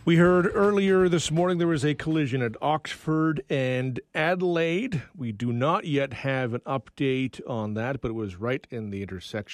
We heard earlier this morning there was a collision at Oxford and Adelaide. We do not yet have an update on that, but it was right in the intersection